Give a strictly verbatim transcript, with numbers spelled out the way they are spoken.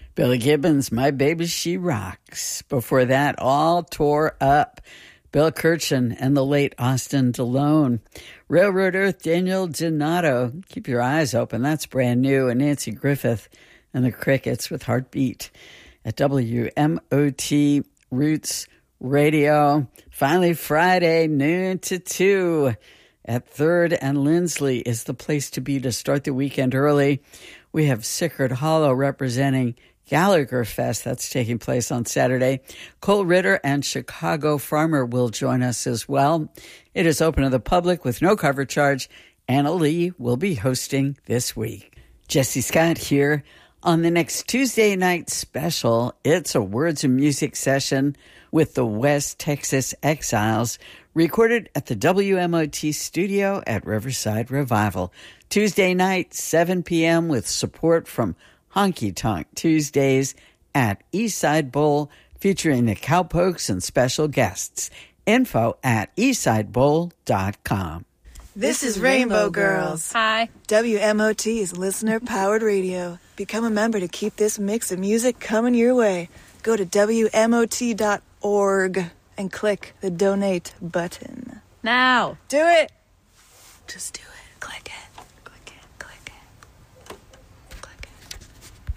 Billy Gibbons, My Baby She Rocks. Before that, All Tore Up. Bill Kirchen and the late Austin Delone. Railroad Earth, Daniel Donato. Keep your eyes open. That's brand new. And Nancy Griffith and the Crickets with Heartbeat at W M O T Roots Radio. Finally, Friday, noon to two at third and Lindsley is the place to be to start the weekend early. We have Sickard Hollow representing Gallagher Fest. That's taking place on Saturday. Cole Ritter and Chicago Farmer will join us as well. It is open to the public with no cover charge. Anna Lee will be hosting this week. Jesse Scott here. On the next Tuesday night special, it's a Words and Music session with the West Texas Exiles, recorded at the W M O T studio at Riverside Revival. Tuesday night, seven p.m. with support from Honky Tonk Tuesdays at Eastside Bowl, featuring the Cowpokes and special guests. Info at eastside bowl dot com. This is Rainbow Girls. Hi. W M O T is listener-powered radio. Become a member to keep this mix of music coming your way. Go to W M O T dot org and click the donate button. Now. Do it. Just do it. Click it.